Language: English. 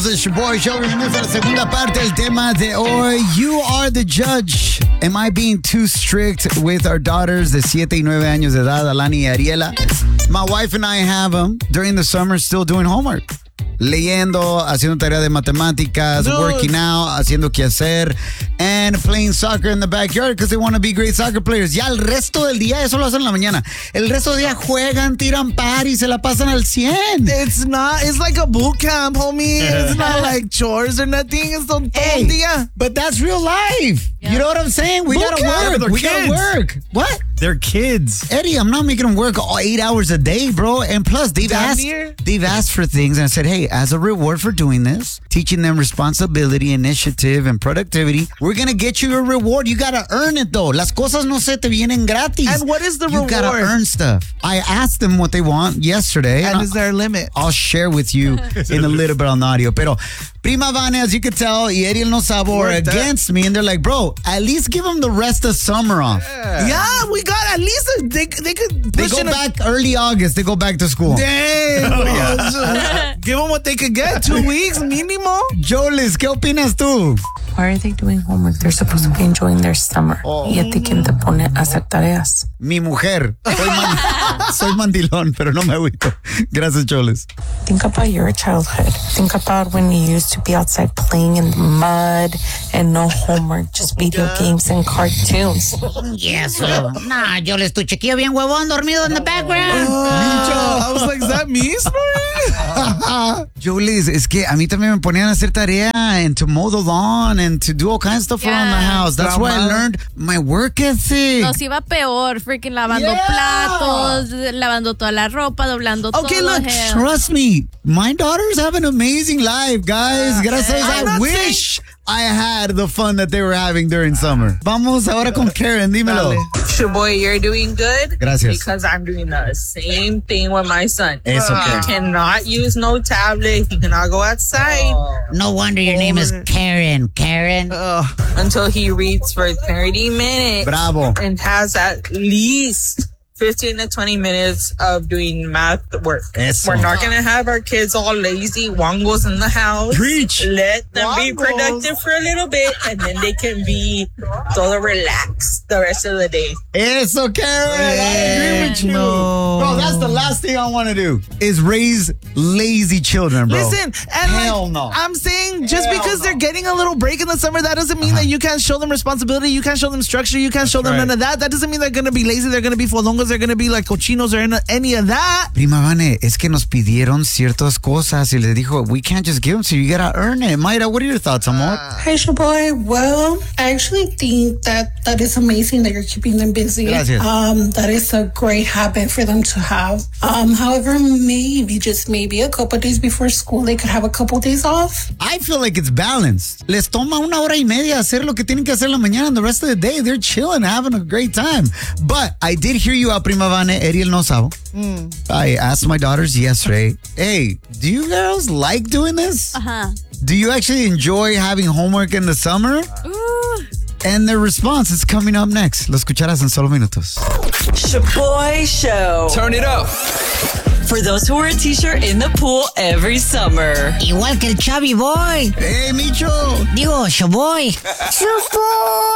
Regresamos de Shaboy Show. Venimos a la segunda parte del tema de hoy. You are the judge. Am I being too strict with our daughters de 7 y 9 años de edad, Alani y Ariela? My wife and I have them during the summer still doing homework. Leyendo, haciendo tarea de matemáticas, working out, haciendo quehacer, and playing soccer in the backyard because they want to be great soccer players. Ya el resto del día, eso lo hacen en la mañana. El resto del día juegan, tiran party, se la pasan al 100. It's like a boot camp, homie. It's not like chores or nothing. It's todo el día. But that's real life. Yeah. You know what I'm saying? We gotta work. We gotta work. What? They're kids. Eddie, I'm not making them work all 8 hours a day, bro. And plus, they've asked for things. And I said, hey, as a reward for doing this, teaching them responsibility, initiative, and productivity, we're going to get you a reward. You got to earn it, though. Las cosas no se te vienen gratis. And what is the reward? You got to earn stuff. I asked them what they want yesterday. And is there a limit? I'll share with you in a little bit on the audio. Pero Prima Vane, as you could tell, y Ariel no Sabo are against me. And they're like, bro, at least give them the rest of summer off. Yeah, we got at least they could. They go back early August. They go back to school. Damn. Give them what they could get. 2 weeks mínimo. Jolis, ¿qué opinas tú? Why are they doing homework? They're supposed to be enjoying their summer. Y a ti quién te pone a hacer tareas. Mi mujer. Soy mandilón, pero no me agüito. Gracias, Jolis. Think about your childhood. Think about when you used to be outside playing in the mud and no homework, just video games and cartoons. Yes, nah, Jolis, tu chiquillo bien huevón dormido in the background. I was like, is that me, Jolis, es que a mí también me ponían a hacer tarea and to mow the lawn and to do all kinds of stuff around the house. That's why I learned my work ethic. Nos iba peor, freaking lavando platos, lavando toda la ropa, doblando todo. Okay, look, trust me. My daughters have an amazing life, guys. Gracias. I wish I had the fun that they were having during summer. Vamos ahora con Karen, dímelo. Shaboy, you're doing good. Gracias. Because I'm doing the same thing with my son. It's okay. He cannot use no tablet. He cannot go outside. No wonder your name is Karen. Karen. Until he reads for 30 minutes. Bravo. And has at least 15 to 20 minutes of doing math work. We're not going to have our kids all lazy, wongos in the house. Preach. Let them be productive for a little bit, and then they can be todo relaxed the rest of the day. Eso, Karen. I agree with you. Bro, that's the last thing I want to do is raise lazy children, bro. Listen, and Hell no. I'm saying just because they're getting a little break in the summer, that doesn't mean that you can't show them responsibility, you can't show them structure, you can't show them none of that. That doesn't mean they're going to be lazy, they're going to be fodongos, they're going to be like cochinos or any of that. Prima Vane, es que nos pidieron ciertas cosas y les dijo, we can't just give them, so you gotta earn it. Mayra, what are your thoughts, amor? Hi, Shaboy. Well, I actually think that is amazing that you're keeping them busy. Gracias. That is a great habit for them to have. However, maybe a couple days before school, they could have a couple days off. I feel like it's balanced. Les toma 1 hora y media hacer lo que tienen que hacer en la mañana, and the rest of the day, they're chilling, having a great time. But I did hear you out, Prima Vane, Ariel no Sabo. I asked my daughters yesterday, hey, do you girls like doing this? Do you actually enjoy having homework in the summer? And their response is coming up next. Lo escucharás en solo minutos. Shaboy Show. Turn it up. For those who wear a t-shirt in the pool every summer. Igual que el Chubby Boy. Hey, Micho. Digo, Shaboy. Shaboy!